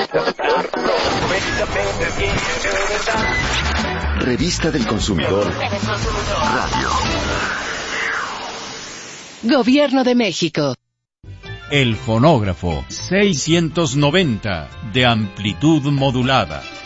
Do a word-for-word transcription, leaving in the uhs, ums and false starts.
Revista del Consumidor Radio. Gobierno de México. El fonógrafo seiscientos noventa de amplitud modulada.